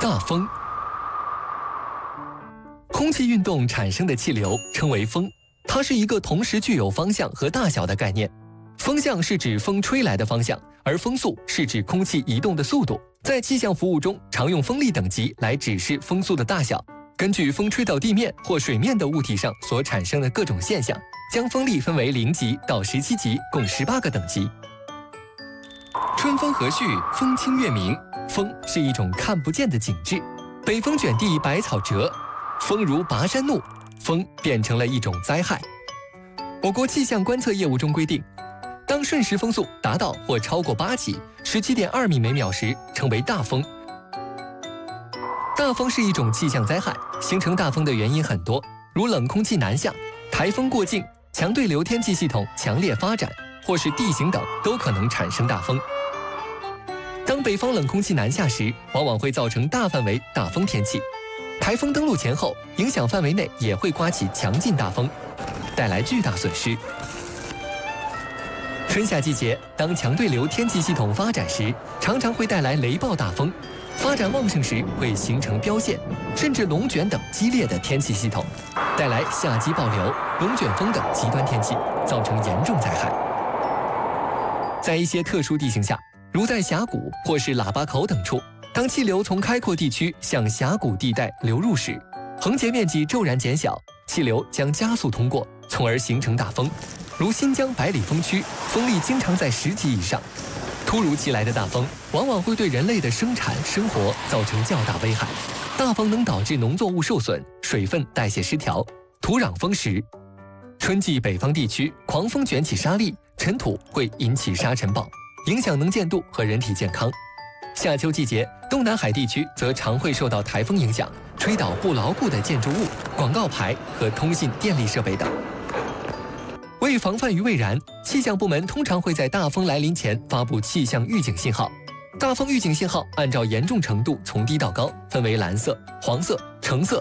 大风，空气运动产生的气流称为风，它是一个同时具有方向和大小的概念。风向是指风吹来的方向，而风速是指空气移动的速度。在气象服务中，常用风力等级来指示风速的大小。根据风吹到地面或水面的物体上所产生的各种现象，将风力分为0级到17级，共18个等级。春风和煦，风清月明。风是一种看不见的景致，北风卷地，百草折。风如拔山怒，风变成了一种灾害。我国气象观测业务中规定，当瞬时风速达到或超过8级，17.2米每秒时，称为大风。大风是一种气象灾害，形成大风的原因很多，如冷空气南下、台风过境、强对流天气系统强烈发展，或是地形等，都可能产生大风。当北方冷空气南下时，往往会造成大范围大风天气。台风登陆前后，影响范围内也会刮起强劲大风，带来巨大损失。春夏季节，当强对流天气系统发展时，常常会带来雷暴大风，发展旺盛时会形成标线，甚至龙卷等激烈的天气系统，带来夏季暴流、龙卷风等极端天气，造成严重灾害。在一些特殊地形下，如在峡谷或是喇叭口等处，当气流从开阔地区向峡谷地带流入时，横截面积骤然减小，气流将加速通过，从而形成大风。如新疆百里风区，风力经常在10级以上。突如其来的大风往往会对人类的生产生活造成较大危害。大风能导致农作物受损、水分代谢失调、土壤风蚀。春季北方地区狂风卷起沙粒，尘土会引起沙尘暴，影响能见度和人体健康。夏秋季节，东南海地区则常会受到台风影响，吹倒不牢固的建筑物、广告牌和通信电力设备等。为防范于未然，气象部门通常会在大风来临前发布气象预警信号。大风预警信号按照严重程度从低到高，分为蓝色、黄色、橙色